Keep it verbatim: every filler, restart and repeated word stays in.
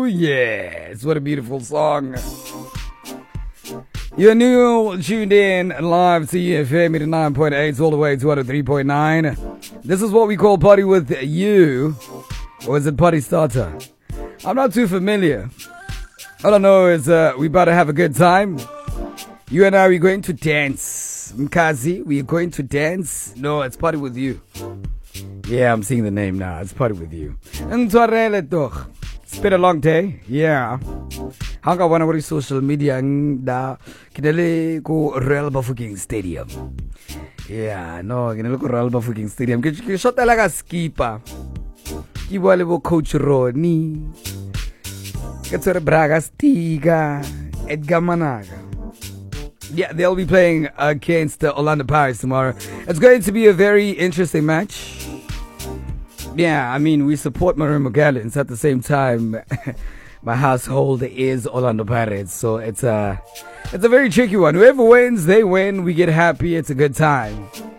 Ooh, yes. What a beautiful song. You're new, tuned in live to E F M eighty-nine point eight all the way to one oh three point nine. This is what we call Party With You. Or is it Party Starter? I'm not too familiar. All I know is uh, we about to have a good time. You and I, we're going to dance. Mkazi, we're going to dance. No, it's Party With You. Yeah, I'm seeing the name now. It's Party With You. Ntwarele toch. It's been a long day. Yeah. Hanga wana wari social media da kinele ko Royal Bafokeng Stadium. Yeah, no, kinele ko Royal Bafokeng Stadium. Ke ke shota la ka skipa. Ke bua le bo coach Ronnie. Ke tsere Braga Stiga, Edgar Managa. Yeah, they'll be playing against the Orlando Pirates tomorrow. It's going to be a very interesting match. Yeah, I mean, we support Marimo Gallants at the same time. My household is Orlando Pirates, so it's a, it's a very tricky one. Whoever wins, they win. We get happy. It's a good time.